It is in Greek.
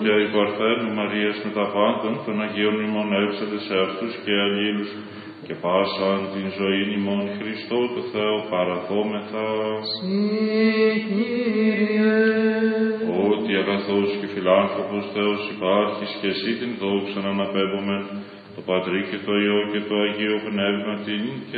ότι η Παρθένου Μαρίας με τα πάντων των Αγίων ημών έψατε σε αυτούς και αλλήλους και πάσαν την ζωή ημών Χριστό το Θεό παραδόμεθα. Ότι αγαθός και φιλάνθρωπος Θεός υπάρχεις και εσύ την δόξα να αναπέμπομεν το Πατρί και το Υιό και το Αγίο Πνεύματι